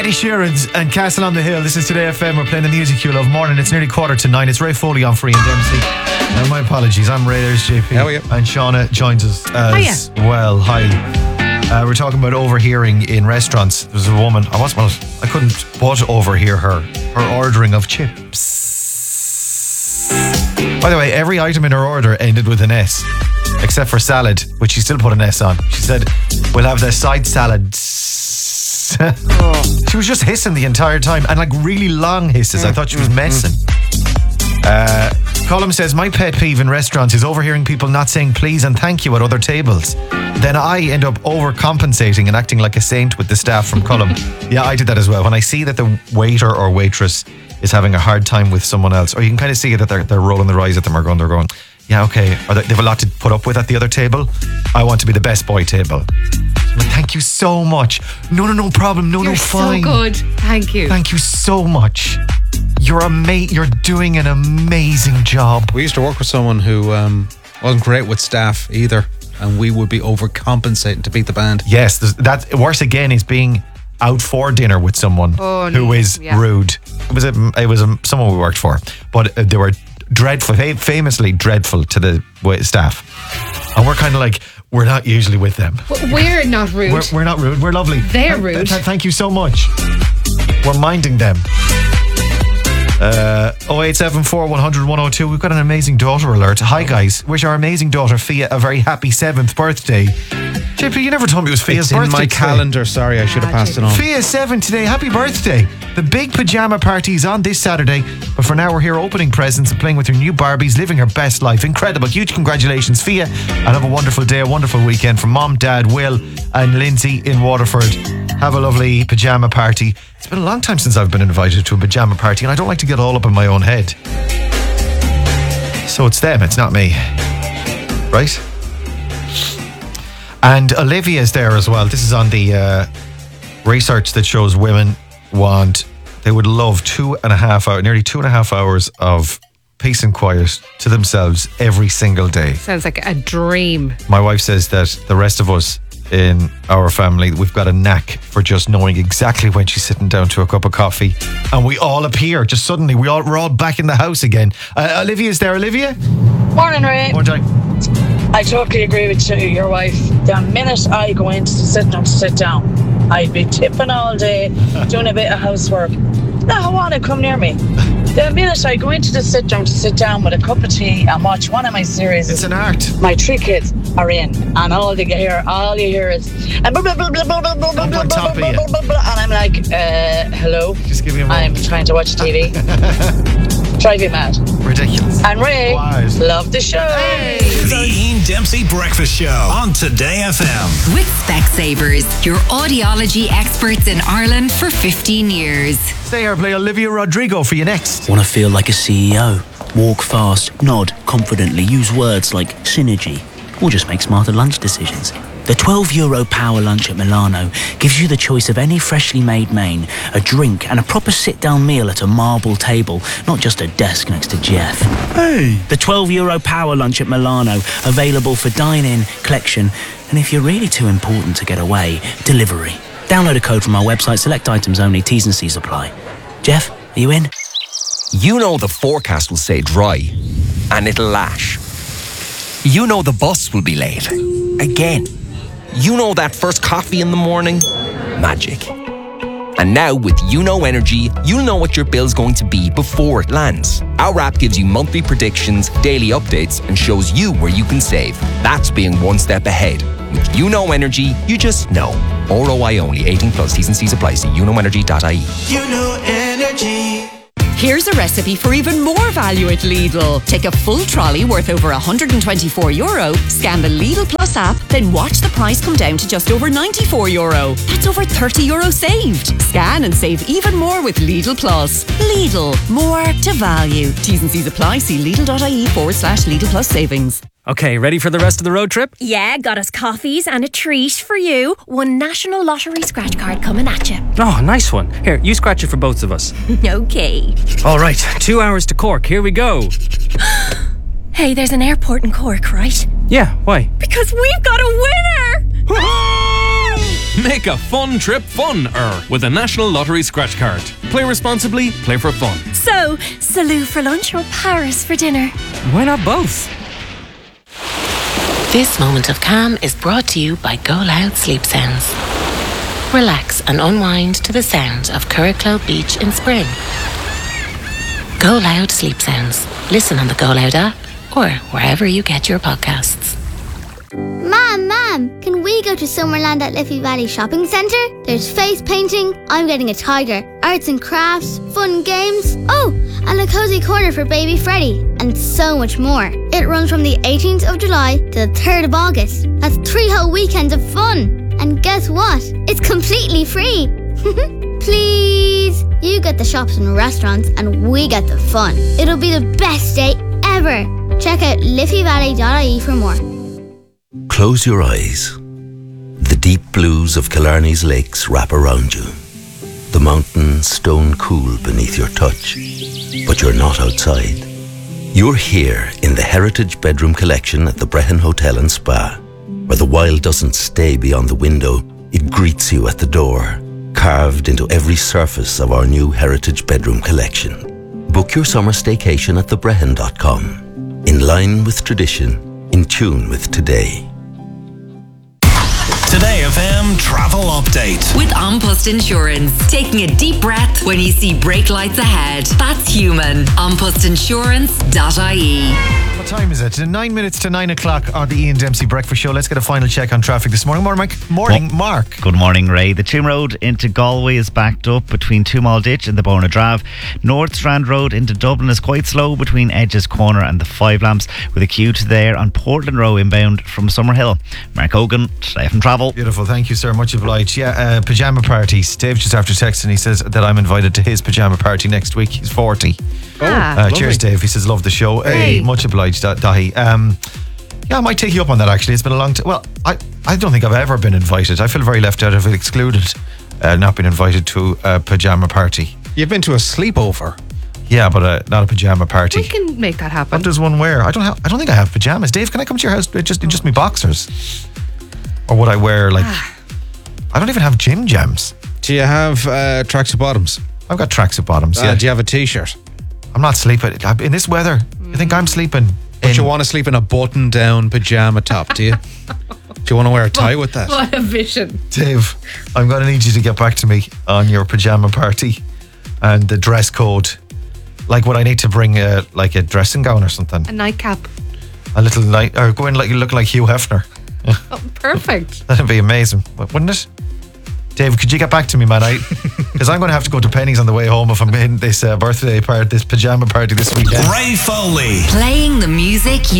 Eddie Sheeran and Castle on the Hill. This is Today FM. We're playing the music you love. Morning. It's nearly 8:45. It's Ray Foley on Free and Dempsey. My apologies. I'm Ray. There's JP. How are you? And Shauna joins us as well. Hi. We're talking about overhearing in restaurants. There's a woman. I couldn't but overhear her ordering of chips. By the way, every item in her order ended with an S, except for salad, which she still put an S on. She said, "We'll have the side salad." She was just hissing the entire time, and like really long hisses. I thought she was messing. Colm says, my pet peeve in restaurants is overhearing people not saying please and thank you at other tables. Then I end up overcompensating and acting like a saint with the staff from Colm. Yeah, I did that as well. When I see that the waiter or waitress is having a hard time with someone else, or you can kind of see that they're rolling their eyes at them, or they're going, yeah, okay, or they have a lot to put up with at the other table. I want to be the best boy table. I'm like, thank you so much. No problem. No, fine. You're so good. Thank you. Thank you so much. You're doing an amazing job. We used to work with someone who wasn't great with staff either, and we would be overcompensating to beat the band. Yes, that worse again is being out for dinner with someone who is rude. It was someone we worked for, but they were dreadful, famously dreadful to the staff. And we're kind of like, we're not usually with them. We're not rude. We're not rude. We're lovely. They're rude. Thank you so much. We're minding them. 0874 100 102. We've got an amazing daughter alert. Hi guys, wish our amazing daughter Fia a very happy 7th birthday. JP, you never told me it was Fia's birthday. It's in my calendar. Sorry, I should have passed it on. Fia's 7 today. Happy birthday. The big pajama party is on this Saturday, but for now we're here opening presents and playing with her new Barbies, living her best life. Incredible. Huge congratulations, Fia, and have a wonderful day, a wonderful weekend from Mom, Dad, Will and Lindsay in Waterford. Have a lovely pajama party. It's been a long time since I've been invited to a pajama party, and I don't like to get all up in my own head. So it's them, it's not me. Right? And Olivia's there as well. This is on the research that shows women they would love nearly 2.5 hours of peace and quiet to themselves every single day. Sounds like a dream. My wife says that the rest of us in our family, we've got a knack for just knowing exactly when she's sitting down to a cup of coffee, and we all appear just suddenly. We're all back in the house again. Olivia's there. Olivia? Morning, Ray. Morning. I totally agree with you, your wife. The minute I go in to sit down, I'd be tipping all day, doing a bit of housework. Now, want to come near me. The minute I go into the sit down with a cup of tea and watch one of my series. It's an art. My 3 kids are in, and all you hear is and blah, blah, blah, blah, blah, blah, blah, blah, blah, blah, blah, blah, blah, and I'm like, hello. Just give me a moment. I'm trying to watch TV. Drive you mad. Ridiculous. And Ray, love the show. Hey. The Ian Dempsey Breakfast Show on Today FM. With Specsavers, your audiology experts in Ireland for 15 years. Stay here, play Olivia Rodrigo for you next. Want to feel like a CEO? Walk fast, nod confidently, use words like synergy, or just make smarter lunch decisions. The €12 power lunch at Milano gives you the choice of any freshly made main, a drink and a proper sit-down meal at a marble table, not just a desk next to Jeff. Hey! The €12 power lunch at Milano, available for dine-in, collection, and if you're really too important to get away, delivery. Download a code from our website, select items only, T's and C's apply. Jeff, are you in? You know the forecast will say dry, and it'll lash. You know the bus will be late. Again. You know that first coffee in the morning? Magic. And now with YouKnow Energy, you'll know what your bill's going to be before it lands. Our app gives you monthly predictions, daily updates, and shows you where you can save. That's being one step ahead. With YouKnow Energy, you just know. ROI only. 18 plus. T's and C's apply. See youknowenergy.ie. YouKnow Energy. Here's a recipe for even more value at Lidl. Take a full trolley worth over €124, scan the Lidl Plus app, then watch the price come down to just over €94. That's over €30 saved. Scan and save even more with Lidl Plus. Lidl, more to value. T's and C's apply. See lidl.ie/Lidl Plus savings. Okay, ready for the rest of the road trip? Yeah, got us coffees and a treat for you. One National Lottery scratch card coming at you. Oh, nice one. Here, you scratch it for both of us. Okay. All right, 2 hours to Cork. Here we go. Hey, there's an airport in Cork, right? Yeah, why? Because we've got a winner! Make a fun trip fun-er with a National Lottery scratch card. Play responsibly, play for fun. So, Salou for lunch or Paris for dinner? Why not both? This moment of calm is brought to you by Go Loud Sleep Sounds. Relax and unwind to the sound of Curracloe Beach in spring. Go Loud Sleep Sounds. Listen on the Go Loud app or wherever you get your podcasts. Mom, can we go to Summerland at Liffey Valley Shopping Centre? There's face painting, I'm getting a tiger, arts and crafts, fun games, and a cozy corner for baby Freddie, and so much more. It runs from the 18th of July to the 3rd of August. That's 3 whole weekends of fun. And guess what? It's completely free. Please. You get the shops and restaurants and we get the fun. It'll be the best day ever. Check out liffeyvalley.ie for more. Close your eyes. The deep blues of Killarney's lakes wrap around you. The mountains stone cool beneath your touch. But you're not outside. You're here in the Heritage Bedroom Collection at the Brehon Hotel and Spa, where the wild doesn't stay beyond the window, it greets you at the door, carved into every surface of our new Heritage Bedroom Collection. Book your summer staycation at thebrehon.com. In line with tradition, in tune with today. Today FM travel update. With An Post Insurance. Taking a deep breath when you see brake lights ahead. That's human. AnPostInsurance.ie. What time is it? 9 minutes to 9 o'clock on the Ian Dempsey Breakfast Show. Let's get a final check on traffic this morning. Morning, Mark. Good morning, Ray. The Toome Road into Galway is backed up between Toomall Ditch and the Bona Drave. North Strand Road into Dublin is quite slow between Edges Corner and the Five Lamps, with a queue to there on Portland Row inbound from Summerhill. Mark Hogan, Today FM Travel. Beautiful, thank you, sir. Much obliged. Pyjama parties. Dave just after texting, he says that I'm invited to his pyjama party next week. He's 40. Cheers, Dave. He says, love the show. Hey, much obliged, Dahi. I might take you up on that, actually. It's been a long time. Well, I don't think I've ever been invited. I feel very left out. I feel excluded, not being invited to a pyjama party. You've been to a sleepover. Yeah, but not a pyjama party. We can make that happen. What does one wear? I don't think I have pajamas. Dave, can I come to your house just me boxers? Or would I wear I don't even have gym jams. Do you have tracksuit bottoms? I've got tracksuit bottoms. Yeah. Do you have a t-shirt? I'm not sleeping in this weather. You think I'm sleeping? But you want to sleep in a button-down pajama top, do you? Do you want to wear a tie with that? What a vision. Dave, I'm going to need you to get back to me on your pajama party and the dress code. Like, would I need to bring a dressing gown or something? A nightcap. A little night, or go in like you look like Hugh Hefner. Oh, perfect. That'd be amazing, wouldn't it? Dave, could you get back to me, man? Because I'm going to have to go to Penny's on the way home if I'm in this this pajama party this weekend. Ray Foley. Playing the music